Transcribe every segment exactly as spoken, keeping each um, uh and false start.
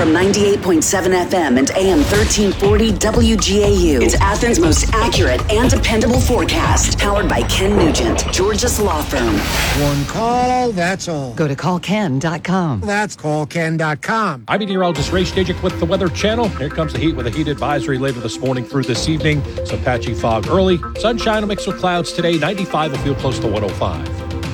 From ninety-eight point seven F M and A M thirteen forty W G A U. It's Athens' most accurate and dependable forecast. Powered by Ken Nugent, Georgia's law firm. One call, that's all. Go to call ken dot com. That's call ken dot com. I'm meteorologist Ray Stajic with the Weather Channel. Here comes the heat with a heat advisory later this morning through this evening. Some patchy fog early. Sunshine will mix with clouds today. ninety-five will feel close to one oh five.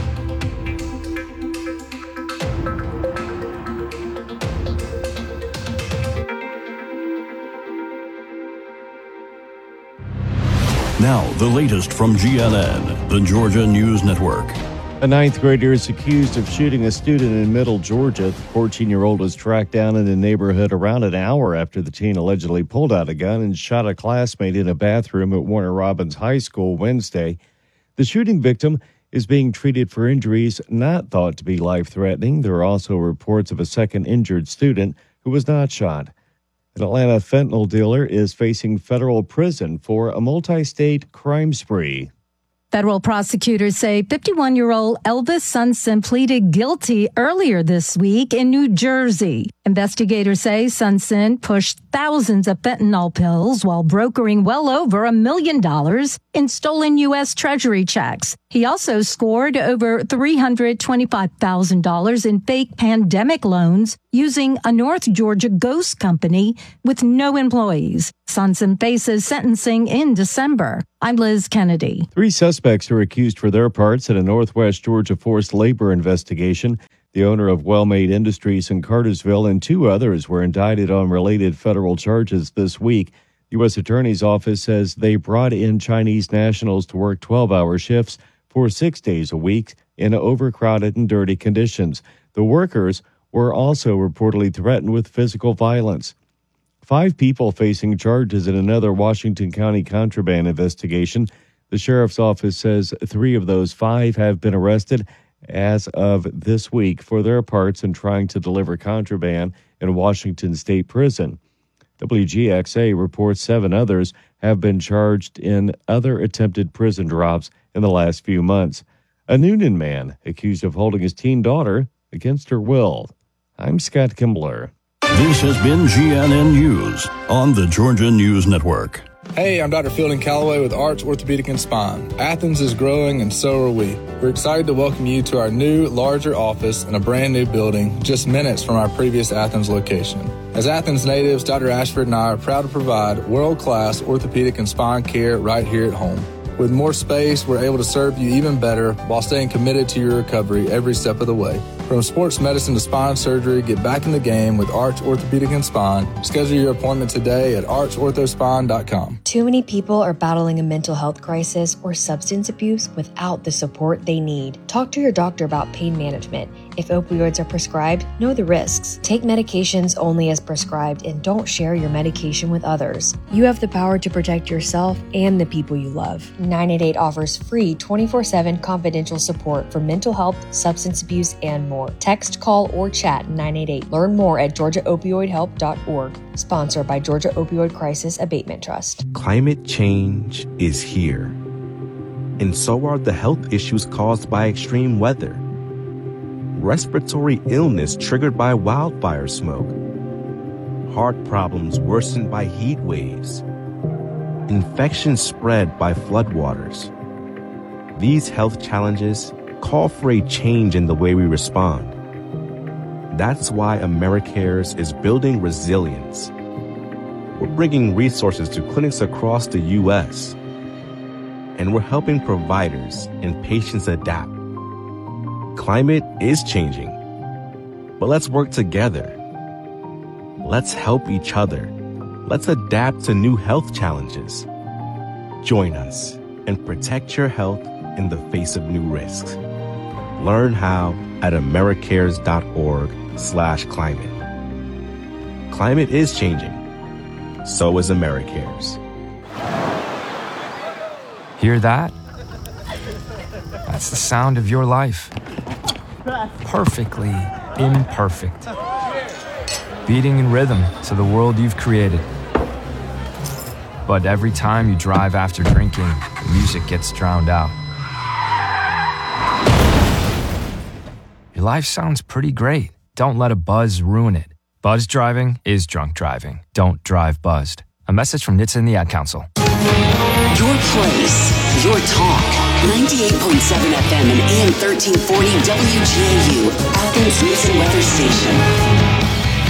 Now, the latest from G N N, the Georgia News Network. A ninth grader is accused of shooting a student in Middle Georgia. The fourteen-year-old was tracked down in the neighborhood around an hour after the teen allegedly pulled out a gun and shot a classmate in a bathroom at Warner Robins High School Wednesday. The shooting victim is being treated for injuries not thought to be life-threatening. There are also reports of a second injured student who was not shot. An Atlanta fentanyl dealer is facing federal prison for a multi-state crime spree. Federal prosecutors say fifty-one-year-old Elvis Sunsen pleaded guilty earlier this week in New Jersey. Investigators say Sunsen pushed thousands of fentanyl pills while brokering well over a million dollars in stolen U S Treasury checks. He also scored over three hundred twenty-five thousand dollars in fake pandemic loans using a North Georgia ghost company with no employees. Sunsen faces sentencing in December. I'm Liz Kennedy. Three suspects are accused for their parts in a Northwest Georgia forced labor investigation. The owner of Well-Made Industries in Cartersville and two others were indicted on related federal charges this week. U S Attorney's Office says they brought in Chinese nationals to work twelve-hour shifts for six days a week in overcrowded and dirty conditions. The workers were also reportedly threatened with physical violence. Five people facing charges in another Washington County contraband investigation. The sheriff's office says three of those five have been arrested as of this week for their parts in trying to deliver contraband in Washington State Prison. W G X A reports seven others have been charged in other attempted prison drops in the last few months. A Newnan man accused of holding his teen daughter against her will. I'm Scott Kimbler. This has been G N N News on the Georgia News Network. Hey, I'm Doctor Fielding Calloway with Arch Orthopedic and Spine. Athens is growing and so are we. We're excited to welcome you to our new, larger office in a brand new building just minutes from our previous Athens location. As Athens natives, Doctor Ashford and I are proud to provide world-class orthopedic and spine care right here at home. With more space, we're able to serve you even better while staying committed to your recovery every step of the way. From sports medicine to spine surgery, get back in the game with Arch Orthopedic and Spine. Schedule your appointment today at arch ortho spine dot com. Too many people are battling a mental health crisis or substance abuse without the support they need. Talk to your doctor about pain management. If opioids are prescribed, know the risks. Take medications only as prescribed and don't share your medication with others. You have the power to protect yourself and the people you love. nine eight eight offers free twenty-four seven confidential support for mental health, substance abuse, and more. Text, call, or chat nine eight eight. Learn more at georgia opioid help dot org. Sponsored by Georgia Opioid Crisis Abatement Trust. Climate change is here. And so are the health issues caused by extreme weather. Respiratory illness triggered by wildfire smoke. Heart problems worsened by heat waves. Infections spread by floodwaters. These health challenges call for a change in the way we respond. That's why AmeriCares is building resilience. We're bringing resources to clinics across the U S, and we're helping providers and patients adapt. Climate is changing, but let's work together. Let's help each other. Let's adapt to new health challenges. Join us and protect your health in the face of new risks. Learn how at americares.org slash climate. Climate is changing. So is AmeriCares. Hear that? That's the sound of your life. Perfectly imperfect. Beating in rhythm to the world you've created. But every time you drive after drinking, the music gets drowned out. Your life sounds pretty great. Don't let a buzz ruin it. Buzzed driving is drunk driving. Don't drive buzzed. A message from N H T S A and the Ad Council. Your place, your talk. ninety-eight point seven F M and A M thirteen forty W G A U, Athens News and Weather Station.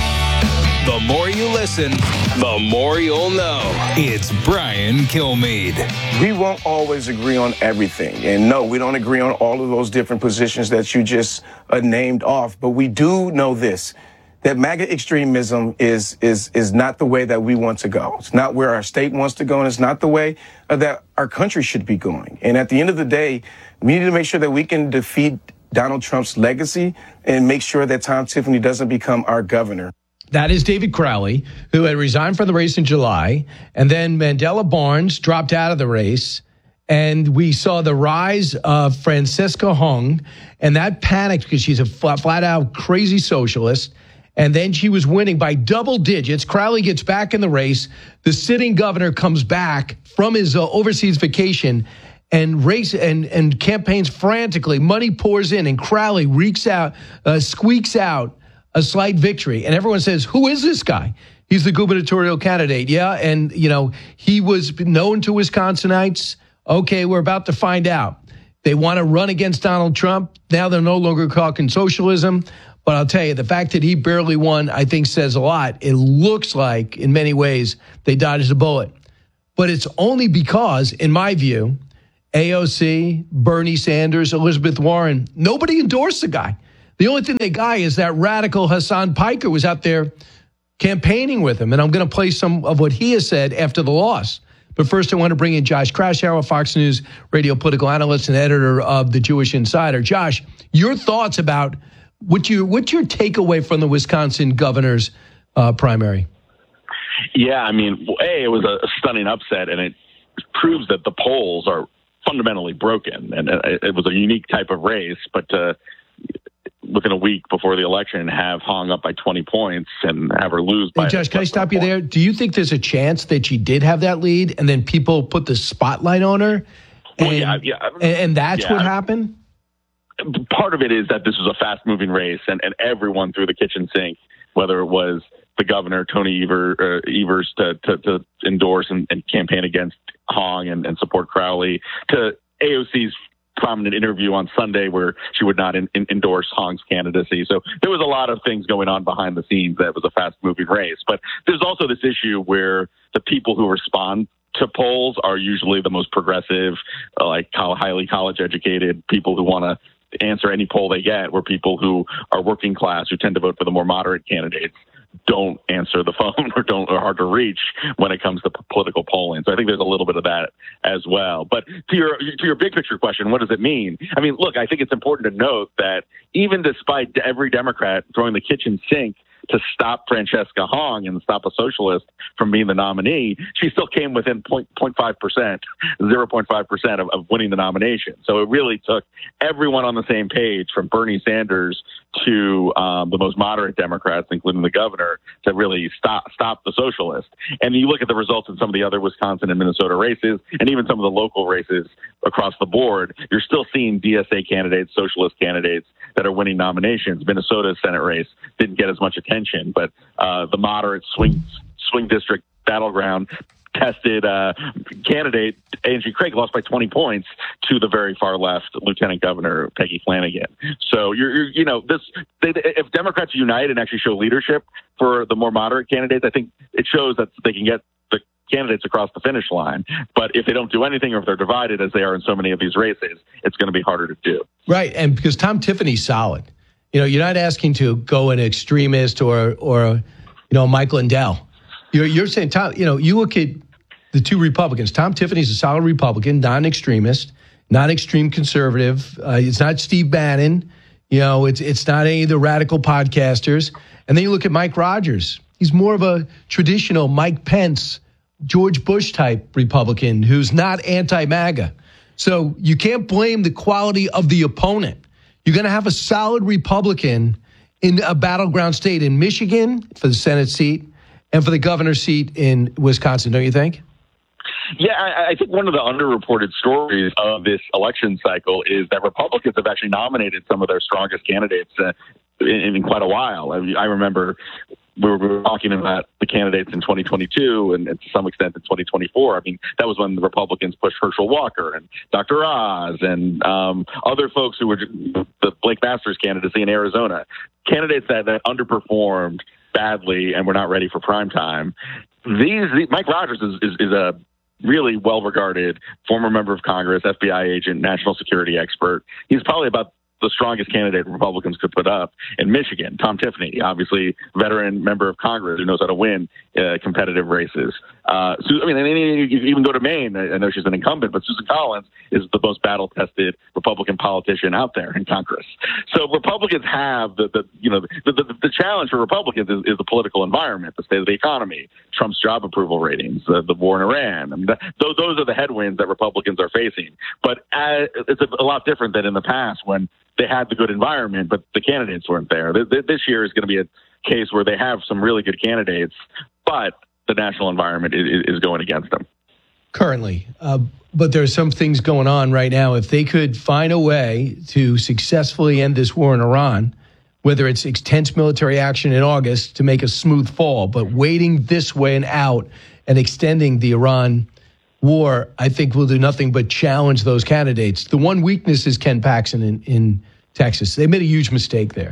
The more you listen, the more you'll know. It's Brian Kilmeade. We won't always agree on everything. And no, we don't agree on all of those different positions that you just uh, named off. But we do know this, that MAGA extremism is is is not the way that we want to go. It's not where our state wants to go, and it's not the way uh, that our country should be going. And at the end of the day, we need to make sure that we can defeat Donald Trump's legacy and make sure that Tom Tiffany doesn't become our governor. That is David Crowley, who had resigned from the race in July, and then Mandela Barnes dropped out of the race, and we saw the rise of Francisca Hung, and that panicked because she's a flat-out crazy socialist, and then she was winning by double digits. Crowley gets back in the race. The sitting governor comes back from his uh, overseas vacation and race and, and campaigns frantically. Money pours in, and Crowley reeks out, uh, squeaks out a slight victory. And everyone says, who is this guy? He's the gubernatorial candidate. Yeah. And, you know, he was known to Wisconsinites. Okay, we're about to find out. They want to run against Donald Trump. Now they're no longer talking socialism. But I'll tell you, the fact that he barely won, I think, says a lot. It looks like, in many ways, they dodged a bullet. But it's only because, in my view, A O C, Bernie Sanders, Elizabeth Warren, nobody endorsed the guy. The only thing they got is that radical Hassan Piker was out there campaigning with him. And I'm going to play some of what he has said after the loss. But first, I want to bring in Josh Kraushaar, Fox News radio political analyst and editor of The Jewish Insider. Josh, your thoughts about what you, what's your takeaway from the Wisconsin governor's uh, primary? Yeah, I mean, A, it was a stunning upset, and it proves that the polls are fundamentally broken. And it was a unique type of race, but uh, within a week before the election, have Hong up by twenty points and have her lose by. Hey, Josh, can I stop you there? Do you think there's a chance that she did have that lead and then people put the spotlight on her? And, well, yeah, yeah. and, and that's yeah. what happened? Part of it is that this was a fast-moving race, and, and everyone threw the kitchen sink, whether it was the governor, Tony Ever, uh, Evers, to, to, to endorse and, and campaign against Hong and, and support Crowley, to A O C's prominent interview on Sunday where she would not in, in, endorse Hong's candidacy. So there was a lot of things going on behind the scenes that was a fast-moving race. But there's also this issue where the people who respond to polls are usually the most progressive, uh, like highly college-educated people who want to answer any poll they get, where people who are working class, who tend to vote for the more moderate candidates, don't answer the phone or don't are hard to reach when it comes to p- political polling. So I think there's a little bit of that as well. But to your to your big picture question, what does it mean? I mean, look, I think it's important to note that even despite every Democrat throwing the kitchen sink to stop Francesca Hong and stop a socialist from being the nominee, she still came within zero point five percent, zero point five percent of, of winning the nomination. So it really took everyone on the same page, from Bernie Sanders to um, the most moderate Democrats, including the governor, to really stop stop the socialist. And you look at the results in some of the other Wisconsin and Minnesota races, and even some of the local races across the board, you're still seeing D S A candidates, socialist candidates that are winning nominations. Minnesota's Senate race didn't get as much attention, but uh, the moderate swing swing district battleground tested uh, candidate Angie Craig lost by twenty points to the very far left Lieutenant Governor Peggy Flanagan. So you're, you're you know, this they, if Democrats unite and actually show leadership for the more moderate candidates, I think it shows that they can get the candidates across the finish line. But if they don't do anything, or if they're divided as they are in so many of these races, it's going to be harder to do. Right, and because Tom Tiffany's solid. You know, you're not asking to go an extremist or or you know Mike Lindell. You're you're saying Tom. You know, you look at the two Republicans. Tom Tiffany's a solid Republican, non-extremist, not extreme conservative. Uh, it's not Steve Bannon. You know, it's it's not any of the radical podcasters. And then you look at Mike Rogers. He's more of a traditional Mike Pence, George Bush type Republican who's not anti-MAGA. So you can't blame the quality of the opponent. You're going to have a solid Republican in a battleground state in Michigan for the Senate seat and for the governor's seat in Wisconsin, don't you think? Yeah, I, I think one of the underreported stories of this election cycle is that Republicans have actually nominated some of their strongest candidates uh, in, in quite a while. I, I remember we were, we were talking about the candidates in twenty twenty-two and, and to some extent in twenty twenty-four. I mean, that was when the Republicans pushed Herschel Walker and Doctor Oz and um, other folks who were the Blake Masters candidacy in Arizona, candidates that, that underperformed badly and were not ready for prime time. These, these Mike Rogers is, is, is a really well-regarded former member of Congress, F B I agent, national security expert. He's probably about the strongest candidate Republicans could put up in Michigan. Tom Tiffany, obviously veteran member of Congress who knows how to win uh, competitive races. Uh, so, I mean, you even go to Maine. I know she's an incumbent, but Susan Collins is the most battle-tested Republican politician out there in Congress. So Republicans have the, the you know, the, the, the challenge for Republicans is, is the political environment, the state of the economy, Trump's job approval ratings, uh, the war in Iran. I mean, that, those, those are the headwinds that Republicans are facing. But uh, it's a, a lot different than in the past when they had the good environment, but the candidates weren't there. This year is going to be a case where they have some really good candidates, but the national environment is, is going against them. Currently. Uh, but there's some things going on right now. If they could find a way to successfully end this war in Iran, whether it's intense military action in August to make a smooth fall, but waiting this way and out and extending the Iran war, I think will do nothing but challenge those candidates. The one weakness is Ken Paxton in, in Texas. They made a huge mistake there.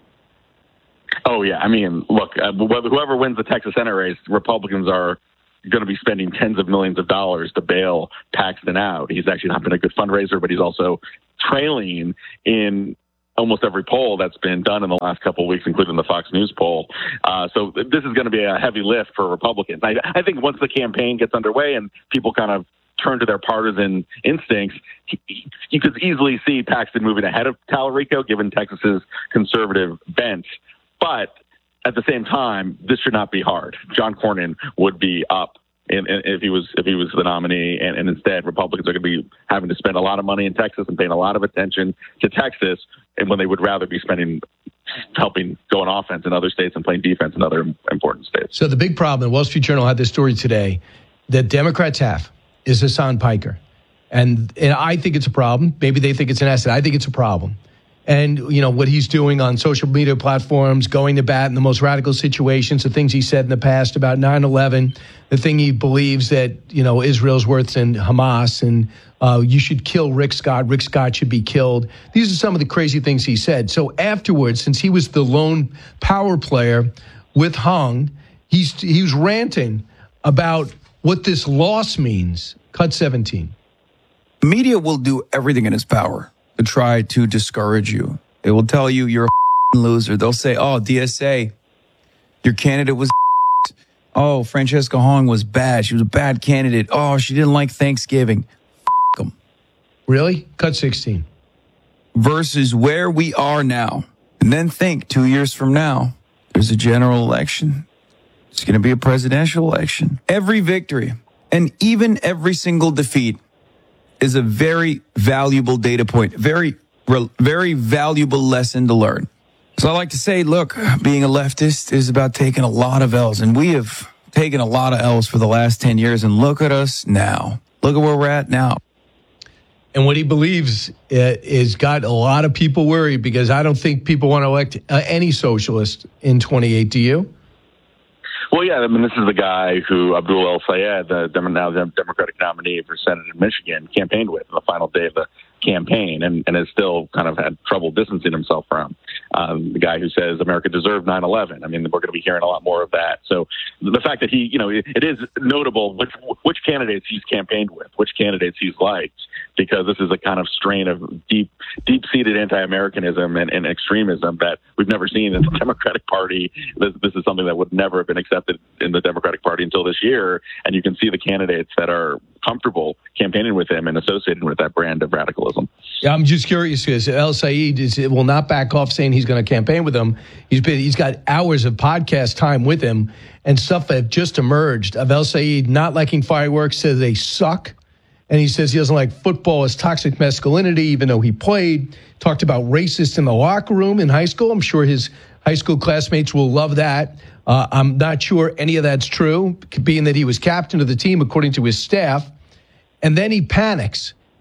Oh, yeah. I mean, look, uh, whoever wins the Texas Senate race, Republicans are going to be spending tens of millions of dollars to bail Paxton out. He's actually not been a good fundraiser, but he's also trailing in almost every poll that's been done in the last couple of weeks, including the Fox News poll. Uh, so this is going to be a heavy lift for Republicans. I, I think once the campaign gets underway and people kind of turn to their partisan instincts, you could easily see Paxton moving ahead of Tallarico, given Texas's conservative bent. But at the same time, this should not be hard. John Cornyn would be up in, in, if he was if he was the nominee, and, and instead Republicans are going to be having to spend a lot of money in Texas and paying a lot of attention to Texas, and when they would rather be spending helping go on offense in other states and playing defense in other important states. So the big problem, the Wall Street Journal had this story today, that Democrats have is Hassan Piker. And, and I think it's a problem. Maybe they think it's an asset. I think it's a problem. And, you know, what he's doing on social media platforms, going to bat in the most radical situations, the things he said in the past about nine eleven, the thing he believes that, you know, Israel's worse than Hamas, and uh, you should kill Rick Scott. Rick Scott should be killed. These are some of the crazy things he said. So afterwards, since he was the lone power player with Hung, he's he was ranting about what this loss means. Cut seventeen. The media will do everything in its power to try to discourage you. They will tell you you're a loser. They'll say, oh, D S A, your candidate was oh, Francesca Hong was bad. She was a bad candidate. Oh, she didn't like Thanksgiving. Them. Really? Cut sixteen. Versus where we are now. And then think two years from now, there's a general election. It's going to be a presidential election. Every victory and even every single defeat is a very valuable data point, very, very valuable lesson to learn. So I like to say, look, being a leftist is about taking a lot of L's, and we have taken a lot of L's for the last ten years, and look at us now. Look at where we're at now. And what he believes uh, is got a lot of people worried, because I don't think people want to elect uh, any socialist in twenty-eight. Do you? Well, yeah, I mean, this is the guy who Abdul El Sayed, the now the Democratic nominee for Senate in Michigan, campaigned with on the final day of the campaign, and, and has still kind of had trouble distancing himself from. Um, the guy who says America deserved nine eleven. I mean, we're going to be hearing a lot more of that. So the fact that he, you know, it, it is notable which which candidates he's campaigned with, which candidates he's liked, because this is a kind of strain of deep, deep-seated anti-Americanism and, and extremism that we've never seen in the Democratic Party. This, this is something that would never have been accepted in the Democratic Party until this year, and you can see the candidates that are comfortable campaigning with him and associated with that brand of radicalism. Yeah, I'm just curious, because El Sayed is, will not back off saying he's going to campaign with him. He's been, he's got hours of podcast time with him, and stuff that have just emerged of El Sayed not liking fireworks, says they suck. And he says he doesn't like football as toxic masculinity, even though he played. Talked about racist in the locker room in high school. I'm sure his high school classmates will love that. Uh, I'm not sure any of that's true, being that he was captain of the team, according to his staff. And then he panics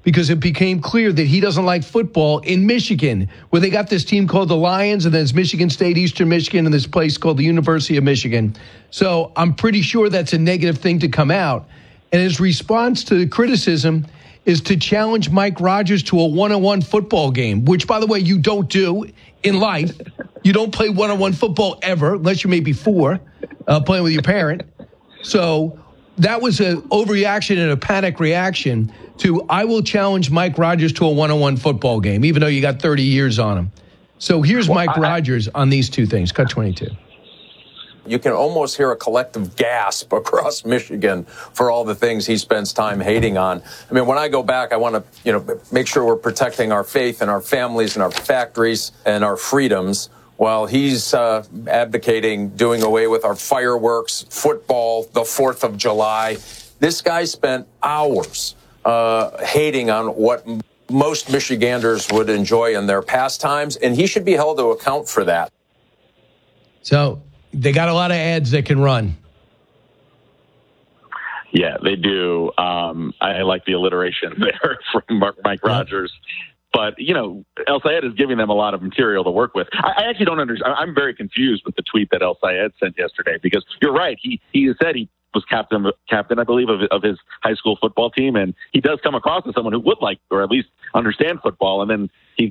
because it became clear that he doesn't like football in Michigan, where they got this team called the Lions, and then it's Michigan State, Eastern Michigan, and this place called the University of Michigan. So I'm pretty sure that's a negative thing to come out. And his response to the criticism is to challenge Mike Rogers to a one-on-one football game, which, by the way, you don't do in life. You don't play one-on-one football ever, unless you may be four, uh, playing with your parent. So that was an overreaction and a panic reaction to, I will challenge Mike Rogers to a one-on-one football game, even though you got thirty years on him. So here's well, Mike I, Rogers on these two things. Cut twenty-two. You can almost hear a collective gasp across Michigan for all the things he spends time hating on. I mean, when I go back, I want to, you know, make sure we're protecting our faith and our families and our factories and our freedoms, while he's uh, advocating doing away with our fireworks, football, the fourth of July. This guy spent hours uh, hating on what m- most Michiganders would enjoy in their pastimes, and he should be held to account for that. So they got a lot of ads they can run. Yeah, they do. Um, I, I like the alliteration there from Mark, Mike Rogers. But, you know, El Sayed is giving them a lot of material to work with. I, I actually don't understand. I'm very confused with the tweet that El Sayed sent yesterday, because you're right. He he said he was captain, captain, I believe, of, of his high school football team. And he does come across as someone who would like, or at least understand football. And then he,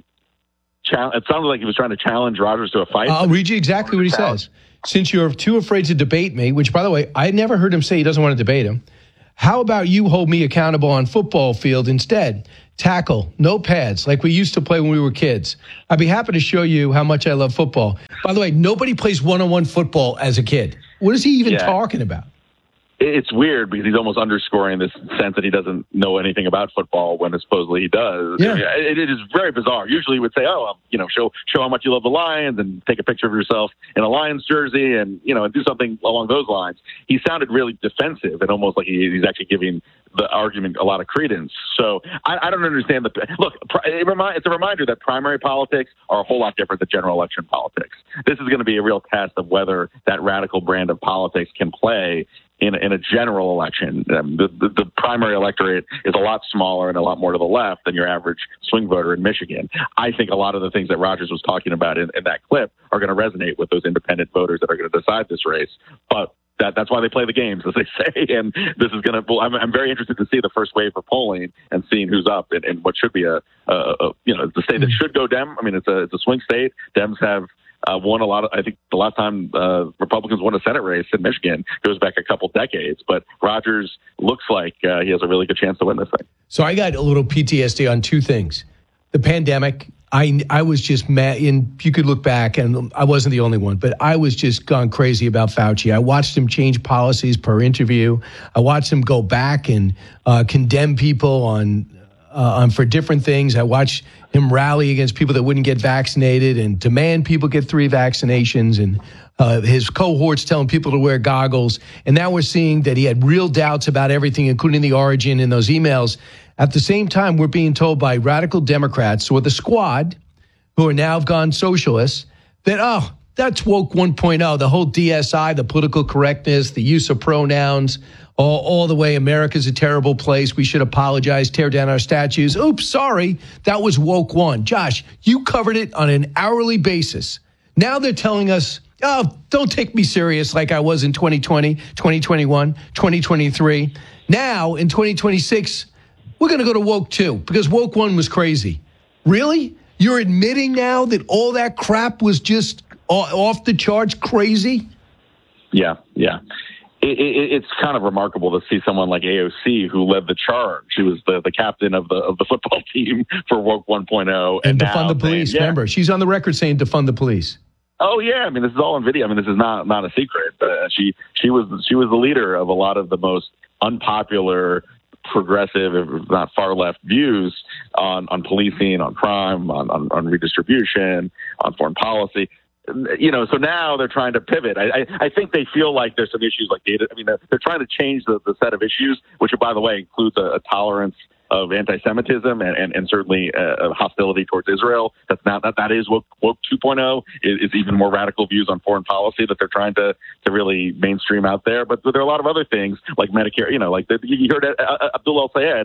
it sounded like he was trying to challenge Rogers to a fight. I'll read you exactly what he says. Since you're too afraid to debate me, which, by the way, I never heard him say he doesn't want to debate him, how about you hold me accountable on football field instead? Tackle, no pads, like we used to play when we were kids. I'd be happy to show you how much I love football. By the way, nobody plays one-on-one football as a kid. What is he even yeah. talking about? It's weird, because he's almost underscoring this sense that he doesn't know anything about football when supposedly he does. Yeah. It, it is very bizarre. Usually he would say, oh, um, you know, show show how much you love the Lions and take a picture of yourself in a Lions jersey and, you know, and do something along those lines. He sounded really defensive and almost like he, he's actually giving the argument a lot of credence. So I, I don't understand the look. It remind, it's a reminder that primary politics are a whole lot different than general election politics. This is going to be a real test of whether that radical brand of politics can play in a, in a general election. Um, the, the, the primary electorate is a lot smaller and a lot more to the left than your average swing voter in Michigan. I think a lot of the things that Rogers was talking about in, in that clip are going to resonate with those independent voters that are going to decide this race. But That, that's why they play the games, as they say. And this is going to, I'm, I'm very interested to see the first wave of polling and seeing who's up in, in what should be a, a, a, you know, the state that should go Dem. I mean, it's a, it's a swing state. Dems have uh, won a lot of, I think the last time uh, Republicans won a Senate race in Michigan goes back a couple decades. But Rogers looks like uh, he has a really good chance to win this thing. So I got a little P T S D on two things. The pandemic. I, I was just mad, and you could look back, and I wasn't the only one, but I was just gone crazy about Fauci. I watched him change policies per interview. I watched him go back and uh, condemn people on, uh, on for different things. I watched him rally against people that wouldn't get vaccinated and demand people get three vaccinations, and uh, his cohorts telling people to wear goggles. And now we're seeing that he had real doubts about everything, including the origin in those emails. At the same time, we're being told by radical Democrats or the squad, who are now gone socialists, that, oh, that's woke one point oh, the whole D S I, the political correctness, the use of pronouns, all, all the way America's a terrible place. We should apologize, tear down our statues. Oops, sorry, that was woke one. Josh, you covered it on an hourly basis. Now they're telling us, oh, don't take me serious like I was in twenty twenty, twenty twenty-one, twenty twenty-three. Now, in twenty twenty-six, we're going to go to woke two because woke one was crazy. Really? You're admitting now that all that crap was just off the charts crazy? Yeah, yeah. It, it, it's kind of remarkable to see someone like A O C who led the charge. She was the, the captain of the of the football team for woke one point oh. And, and defund now the police, saying, yeah. Remember, she's on the record saying defund the police. Oh yeah, I mean this is all on video. I mean this is not not a secret. Uh, she she was she was the leader of a lot of the most unpopular, progressive, if not far left views on, on policing, on crime, on, on, on redistribution, on foreign policy. You know, so now they're trying to pivot. I, I, I think they feel like there's some issues like data. I mean, they're, they're trying to change the, the set of issues, which, by the way, includes a, a tolerance of anti-Semitism and, and, and certainly uh, hostility towards Israel. That's not that that is woke, woke two point oh is, is even more radical views on foreign policy that they're trying to to really mainstream out there. But there are a lot of other things like Medicare. You know, like the, you heard uh, Abdul El Sayed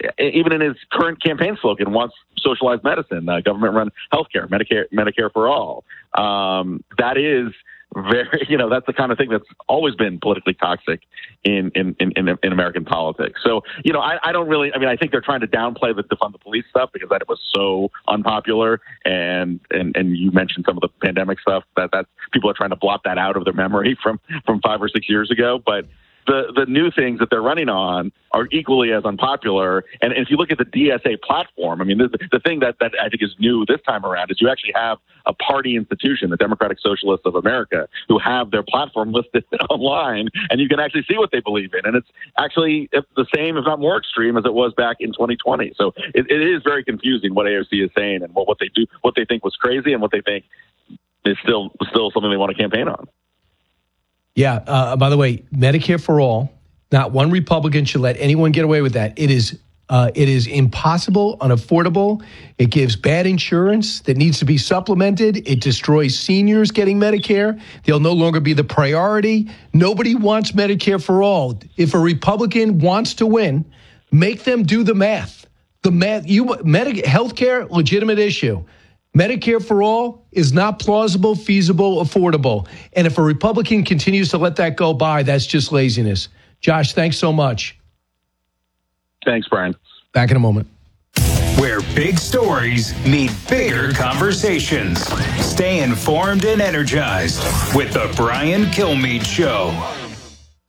even in his current campaign slogan, wants socialized medicine, uh, government-run healthcare, Medicare, Medicare for all. Um, that is very, you know, that's the kind of thing that's always been politically toxic in in in, in American politics. So, you know, I, I don't really, I mean, I think they're trying to downplay the defund the police stuff because that it was so unpopular, and and and you mentioned some of the pandemic stuff that that people are trying to blot that out of their memory from from five or six years ago, but. The, the new things that they're running on are equally as unpopular. And if you look at the D S A platform, I mean, the, the thing that, that I think is new this time around is you actually have a party institution, the Democratic Socialists of America, who have their platform listed online, and you can actually see what they believe in. And it's actually the same, if not more extreme, as it was back in twenty twenty. So it, it is very confusing what A O C is saying and what, what they do, what they think was crazy and what they think is still still something they want to campaign on. Yeah. Uh, by the way, Medicare for all, not one Republican should let anyone get away with that. It is uh, it is impossible, unaffordable. It gives bad insurance that needs to be supplemented. It destroys seniors getting Medicare. They'll no longer be the priority. Nobody wants Medicare for all. If a Republican wants to win, make them do the math. The math. You Medi- healthcare, legitimate issue. Medicare for all is not plausible, feasible, affordable. And if a Republican continues to let that go by, that's just laziness. Josh, thanks so much. Thanks, Brian. Back in a moment. Where big stories meet bigger conversations. Stay informed and energized with the Brian Kilmeade Show.